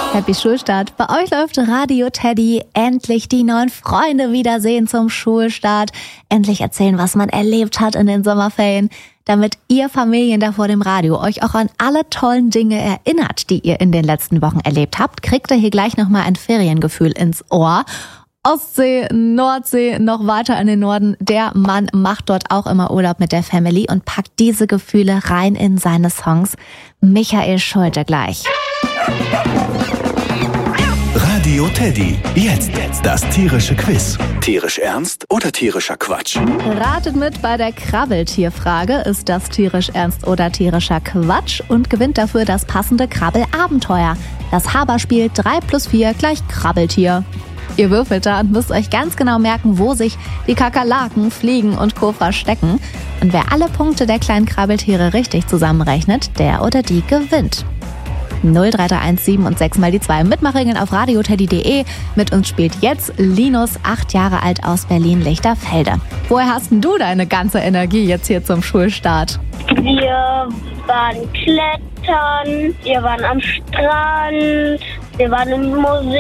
Happy Schulstart. Bei euch läuft Radio Teddy. Endlich die neuen Freunde wiedersehen zum Schulstart. Endlich erzählen, was man erlebt hat in den Sommerferien. Damit ihr Familien da vor dem Radio euch auch an alle tollen Dinge erinnert, die ihr in den letzten Wochen erlebt habt, kriegt ihr hier gleich nochmal ein Feriengefühl ins Ohr. Ostsee, Nordsee, noch weiter in den Norden. Der Mann macht dort auch immer Urlaub mit der Family und packt diese Gefühle rein in seine Songs. Michael Schulte gleich. Radio Teddy. Jetzt das tierische Quiz. Tierisch ernst oder tierischer Quatsch? Ratet mit bei der Krabbeltierfrage. Ist das tierisch ernst oder tierischer Quatsch? Und gewinnt dafür das passende Krabbelabenteuer. Das Haberspiel 3+4 = Krabbeltier. Ihr würfelt da und müsst euch ganz genau merken, wo sich die Kakerlaken, Fliegen und Co. verstecken. Und wer alle Punkte der kleinen Krabbeltiere richtig zusammenrechnet, der oder die gewinnt. 0331 7 und 6 mal die 2. Mitmachregeln auf radioteddy.de. Mit uns spielt jetzt Linus, 8 Jahre alt, aus Berlin-Lichterfelde. Woher hast denn du deine ganze Energie jetzt hier zum Schulstart? Wir waren klettern, wir waren am Strand, wir waren im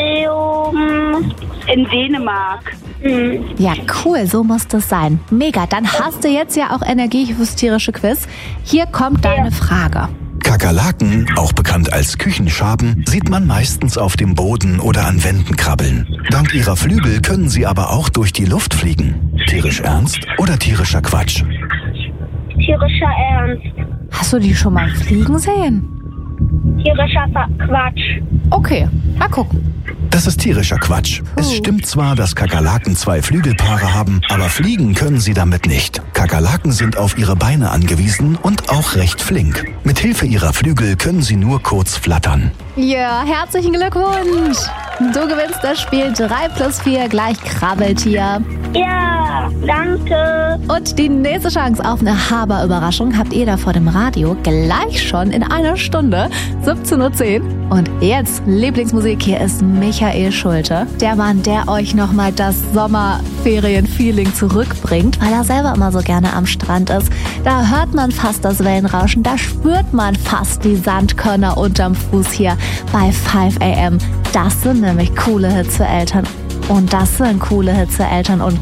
Museum. In Dänemark. Ja, cool, so muss das sein. Mega, dann hast du jetzt ja auch Energie fürs tierische Quiz. Hier kommt deine Frage. Kakerlaken, auch bekannt als Küchenschaben, sieht man meistens auf dem Boden oder an Wänden krabbeln. Dank ihrer Flügel können sie aber auch durch die Luft fliegen. Tierisch ernst oder tierischer Quatsch? Tierischer Ernst. Hast du die schon mal fliegen sehen? Tierischer Quatsch. Okay, mal gucken. Das ist tierischer Quatsch. Es stimmt zwar, dass Kakerlaken 2 Flügelpaare haben, aber fliegen können sie damit nicht. Kakerlaken sind auf ihre Beine angewiesen und auch recht flink. Mit Hilfe ihrer Flügel können sie nur kurz flattern. Ja, herzlichen Glückwunsch! Du gewinnst das Spiel 3+4 = Krabbeltier. Ja, danke. Und die nächste Chance auf eine Haber-Überraschung habt ihr da vor dem Radio gleich schon in einer Stunde, 17:10 Uhr. Und jetzt Lieblingsmusik, hier ist Michael Schulte. Der Mann, der euch nochmal das Sommerferien-Feeling zurückbringt, weil er selber immer so gerne am Strand ist. Da hört man fast das Wellenrauschen, da spürt man fast die Sandkörner unterm Fuß hier bei 5 AM. Das sind nämlich coole Hits für Eltern. Und das sind coole Hits für Eltern und